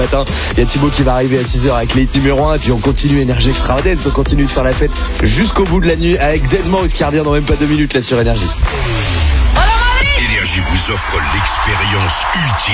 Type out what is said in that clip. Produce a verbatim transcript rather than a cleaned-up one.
Matin, il y a Thibaut qui va arriver à six heures avec les hits numéro un et puis on continue Énergie Extra Dance, on continue de faire la fête jusqu'au bout de la nuit avec deadmau5 qui revient dans même pas deux minutes là sur Énergie. Énergie vous offre l'expérience ultime.